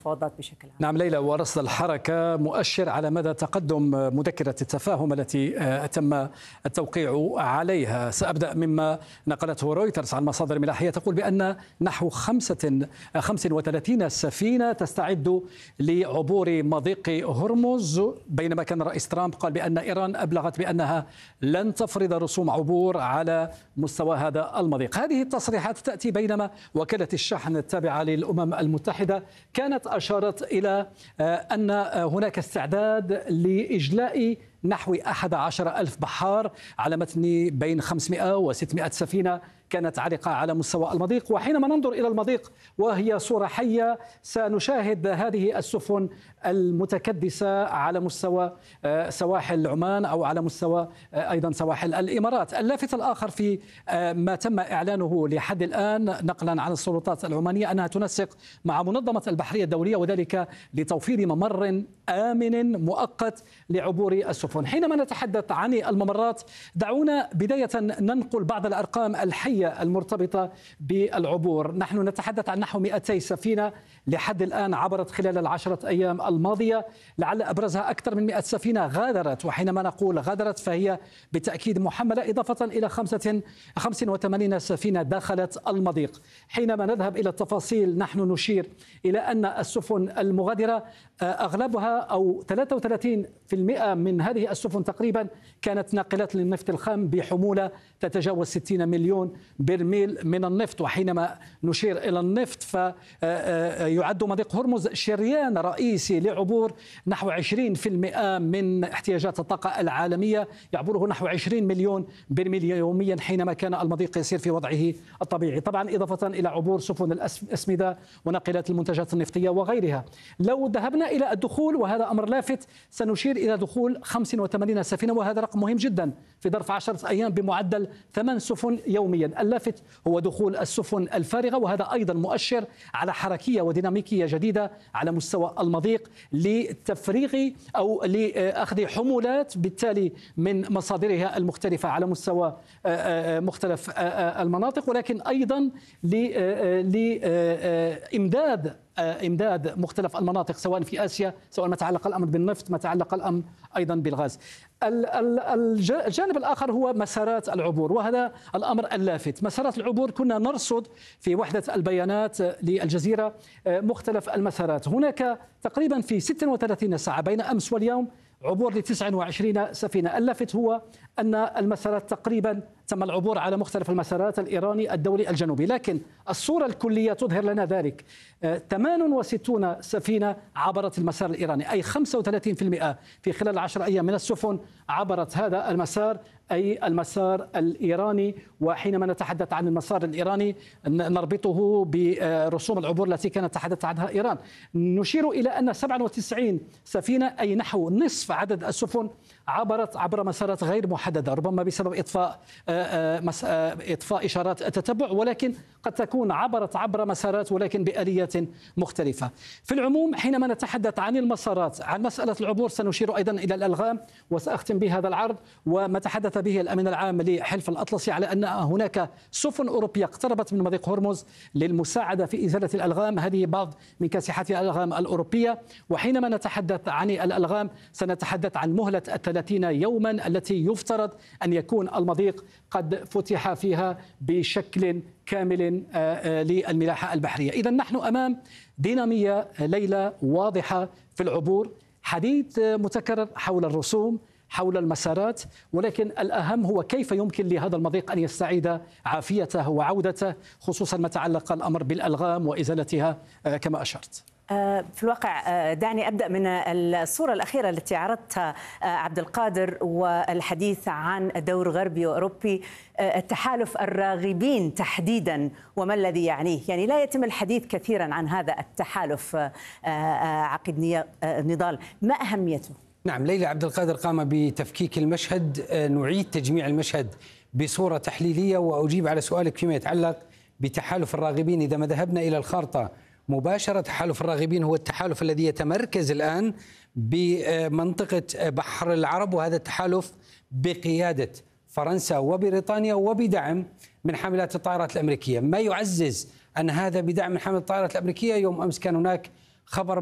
المفاوضات بشكل عام. نعم ليلى، ورصد الحركة مؤشر على مدى تقدم مذكرة التفاهم التي تم التوقيع عليها. سأبدأ مما نقلته رويترز عن مصادر ملاحية تقول بأن نحو 35 سفينة تستعد لعبور مضيق هرمز، بينما كان الرئيس ترامب قال بأن إيران أبلغت بأنها لن تفرض رسوم عبور على مستوى هذا المضيق. هذه التصريحات تأتي بينما وكالة الشحن التابعة للأمم المتحدة كانت أشارت إلى أن هناك استعداد لإجلاء نحو 11,000 بحار على متن بين 500 و 600 سفينة كانت عالقة على مستوى المضيق. وحينما ننظر إلى المضيق وهي صورة حية سنشاهد هذه السفن المتكدسة على مستوى سواحل عمان أو على مستوى أيضا سواحل الإمارات. اللافت الآخر في ما تم إعلانه لحد الآن نقلا عن السلطات العمانية أنها تنسق مع منظمة البحرية الدولية، وذلك لتوفير ممر آمن مؤقت لعبور السفن. حينما نتحدث عن الممرات دعونا بداية ننقل بعض الأرقام الحية المرتبطة بالعبور. نحن نتحدث عن نحو 200 سفينة لحد الآن عبرت خلال ال10 أيام الماضية، لعل أبرزها أكثر من 100 سفينة غادرت، وحينما نقول غادرت فهي بالتأكيد محملة، إضافة إلى 85 سفينة دخلت المضيق. حينما نذهب إلى التفاصيل نحن نشير إلى أن السفن المغادرة أغلبها أو 33% من هذه السفن تقريبا كانت ناقلات للنفط الخام بحمولة تتجاوز 60 مليون برميل من النفط. وحينما نشير إلى النفط فيعد مضيق هرمز شريان رئيسي لعبور نحو 20% من احتياجات الطاقة العالمية، يعبره نحو 20 مليون برميل يوميا حينما كان المضيق يسير في وضعه الطبيعي، طبعا إضافة إلى عبور سفن الأسمدة وناقلات المنتجات النفطية وغيرها. لو ذهبنا إلى الدخول، وهذا أمر لافت، سنشير إلى دخول 85 سفينة، وهذا رقم مهم جدا في ظرف 10 أيام بمعدل 8 سفن يوميا. اللافت هو دخول السفن الفارغة، وهذا أيضا مؤشر على حركية وديناميكية جديدة على مستوى المضيق لتفريغ أو لأخذ حمولات بالتالي من مصادرها المختلفة على مستوى مختلف المناطق، ولكن أيضا إمداد مختلف المناطق سواء في آسيا، سواء ما تعلق الأمر بالنفط، ما تعلق الأمر أيضا بالغاز. الجانب الآخر هو مسارات العبور، وهذا الأمر اللافت. مسارات العبور كنا نرصد في وحدة البيانات للجزيرة مختلف المسارات. هناك تقريبا في 36 ساعة بين أمس واليوم عبور ل 29 سفينة. اللافت هو أن المسارات تقريبا تم العبور على مختلف المسارات الإيراني الدولي الجنوبي، لكن الصورة الكلية تظهر لنا ذلك. 68 سفينة عبرت المسار الإيراني، أي 35% في خلال 10 أيام من السفن عبرت هذا المسار، أي المسار الإيراني. وحينما نتحدث عن المسار الإيراني نربطه برسوم العبور التي كانت تحدث عنها إيران. نشير إلى أن 97 سفينة أي نحو نصف عدد السفن عبرت عبر مسارات غير محددة، ربما بسبب إطفاء إشارات التتبع، ولكن قد تكون عبرت عبر مسارات ولكن بآليات مختلفة. في العموم حينما نتحدث عن المسارات، عن مسألة العبور سنشير أيضا إلى الألغام، وسأختم بهذا العرض وما تحدث به الأمين العام لحلف الأطلسي على أن هناك سفن أوروبية اقتربت من مضيق هرمز للمساعدة في إزالة الألغام. هذه بعض من كاسحات الألغام الأوروبية. وحينما نتحدث عن الألغام سنتحدث عن مهلة 30 يوما التي يفترض أن يكون المضيق قد فتح فيها بشكل كامل للملاحة البحرية. إذا نحن أمام دينامية ليلى واضحة في العبور، حديث متكرر حول الرسوم، حول المسارات، ولكن الأهم هو كيف يمكن لهذا المضيق أن يستعيد عافيته وعودته، خصوصا ما تعلق الأمر بالألغام وإزالتها كما أشرت. في الواقع دعني أبدأ من الصورة الأخيرة التي عرضتها عبد القادر، والحديث عن دور غربي وأوروبي، التحالف الراغبين تحديدا وما الذي يعنيه. يعني لا يتم الحديث كثيرا عن هذا التحالف. عقد نضال، ما أهميته؟ نعم ليلى، عبد القادر قام بتفكيك المشهد. نعيد تجميع المشهد بصورة تحليلية وأجيب على سؤالك فيما يتعلق بتحالف الراغبين. إذا ما ذهبنا إلى الخارطة مباشرة، تحالف الراغبين هو التحالف الذي يتمركز الآن بمنطقة بحر العرب، وهذا التحالف بقيادة فرنسا وبريطانيا وبدعم من حاملات الطائرات الأمريكية. ما يعزز أن هذا بدعم من حاملات الطائرات الأمريكية، يوم أمس كان هناك خبر